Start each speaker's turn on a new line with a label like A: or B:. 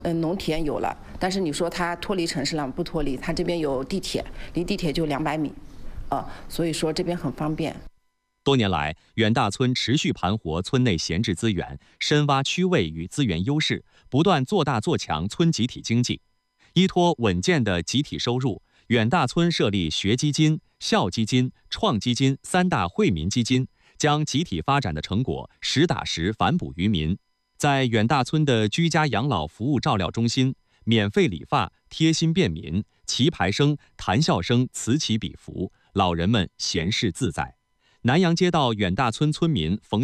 A: 农田有了，但是你说它脱离城市了不脱离？它这边有地铁，离地铁就200米，所以说这边很方便。
B: 多年来，远大村持续盘活村内闲置资源，深挖区位与资源优势，不断做大做强村集体经济。依托稳健的集体收入，远大村设立学基金、校基金、创基金3大惠民基金，将集体发展的成果实打实反哺于民。在远大村的居家养老服务照料中心，免费理发，贴心便民，棋牌声、谈笑声此起彼伏，老人们闲适自在。南阳街道远大村村民冯